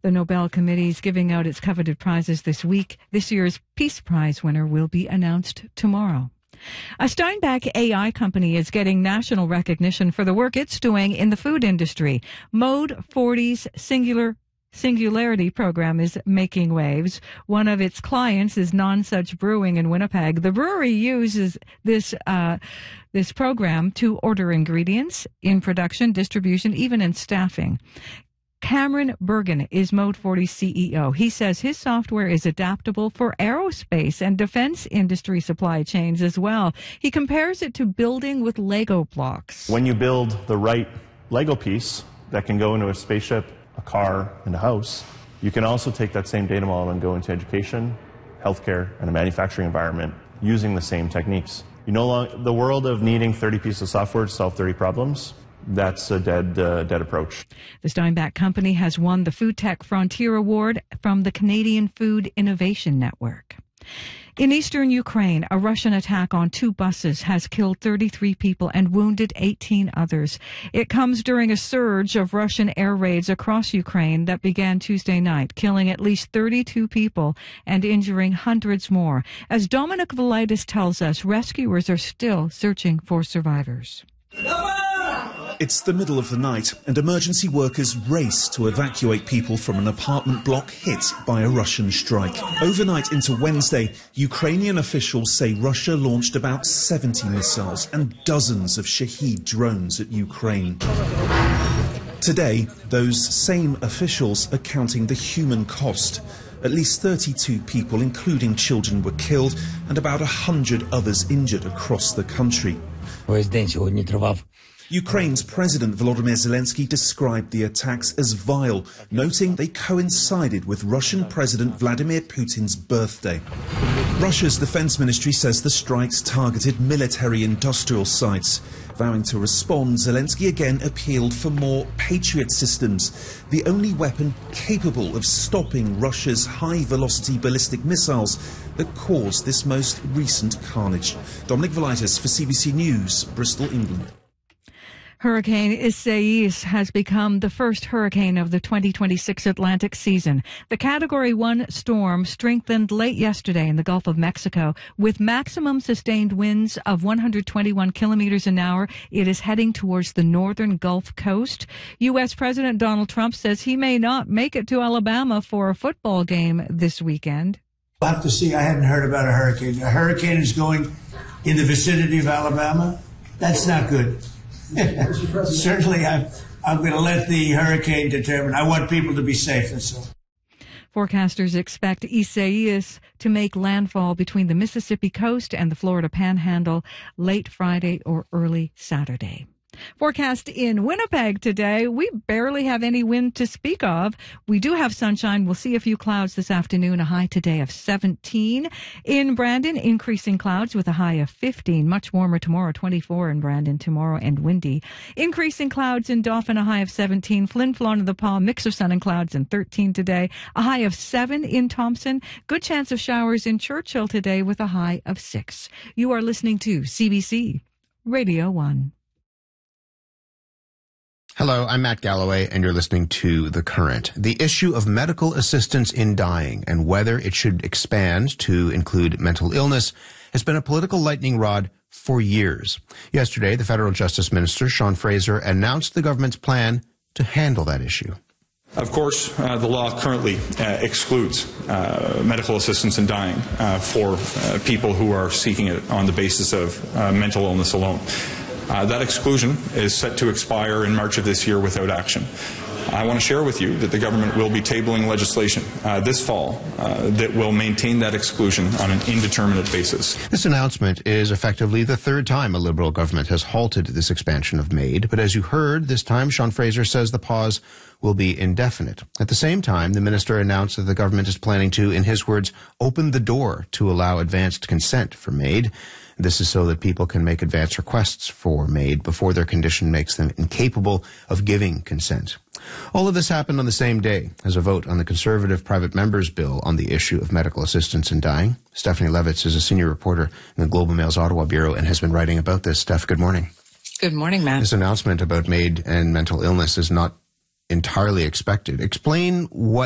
The Nobel Committee is giving out its coveted prizes this week. This year's Peace Prize winner will be announced tomorrow. A Steinbach AI company is getting national recognition for the work it's doing in the food industry. Mode 40's Singularity program is making waves. One of its clients is Nonsuch Brewing in Winnipeg. The brewery uses this program to order ingredients in production, distribution, even in staffing. Cameron Bergen is Mode 40's CEO. He says his software is adaptable for aerospace and defense industry supply chains as well. He compares it to building with Lego blocks. When you build the right Lego piece that can go into a spaceship, a car, and a house, you can also take that same data model and go into education, healthcare, and a manufacturing environment using the same techniques. The world of needing 30 pieces of software to solve 30 problems, that's a dead approach. The Steinbach company has won the Food Tech Frontier Award from the Canadian Food Innovation Network. In eastern Ukraine, a Russian attack on 2 buses has killed 33 people and wounded 18 others. It comes during a surge of Russian air raids across Ukraine that began Tuesday night, killing at least 32 people and injuring hundreds more. As Dominic Velitis tells us, rescuers are still searching for survivors. It's the middle of the night, and emergency workers race to evacuate people from an apartment block hit by a Russian strike. Overnight into Wednesday, Ukrainian officials say Russia launched about 70 missiles and dozens of Shahed drones at Ukraine. Today, those same officials are counting the human cost. At least 32 people, including children, were killed and about 100 others injured across the country. Ukraine's President Volodymyr Zelensky described the attacks as vile, noting they coincided with Russian President Vladimir Putin's birthday. Russia's defense ministry says the strikes targeted military-industrial sites. Vowing to respond, Zelensky again appealed for more Patriot systems, the only weapon capable of stopping Russia's high-velocity ballistic missiles that caused this most recent carnage. Dominic Velitis for CBC News, Bristol, England. Hurricane Isaias has become the first hurricane of the 2026 Atlantic season. The Category 1 storm strengthened late yesterday in the Gulf of Mexico with maximum sustained winds of 121 kilometers an hour. It is heading towards the northern Gulf Coast. U.S. President Donald Trump says he may not make it to Alabama for a football game this weekend. We'll have to see. I hadn't heard about a hurricane. A hurricane is going in the vicinity of Alabama. That's not good. Certainly, I'm going to let the hurricane determine. I want people to be safe, that's all. Forecasters expect Isaias to make landfall between the Mississippi coast and the Florida Panhandle late Friday or early Saturday. Forecast in Winnipeg today, we barely have any wind to speak of. We do have sunshine. We'll see a few clouds this afternoon, a high today of 17. In Brandon, increasing clouds with a high of 15. Much warmer tomorrow, 24 in Brandon tomorrow and windy. Increasing clouds in Dauphin, a high of 17. Flin Flon of the Pas, mix of sun and clouds and 13 today. A high of 7 in Thompson. Good chance of showers in Churchill today with a high of 6. You are listening to CBC Radio 1. Hello, I'm Matt Galloway, and you're listening to The Current. The issue of medical assistance in dying and whether it should expand to include mental illness has been a political lightning rod for years. Yesterday, the federal justice minister, Sean Fraser, announced the government's plan to handle that issue. Of course, the law currently excludes medical assistance in dying for people who are seeking it on the basis of mental illness alone. That exclusion is set to expire in March of this year without action. I want to share with you that the government will be tabling legislation this fall that will maintain that exclusion on an indeterminate basis. This announcement is effectively the third time a Liberal government has halted this expansion of MAID. But as you heard, this time Sean Fraser says the pause will be indefinite. At the same time, the minister announced that the government is planning to, in his words, open the door to allow advanced consent for MAID. This is so that people can make advance requests for MAID before their condition makes them incapable of giving consent. All of this happened on the same day as a vote on the Conservative private members' bill on the issue of medical assistance in dying. Stephanie Levitz is a senior reporter in the Globe and Mail's Ottawa Bureau and has been writing about this. Steph, good morning. Good morning, Matt. This announcement about MAID and mental illness is not entirely expected. Explain what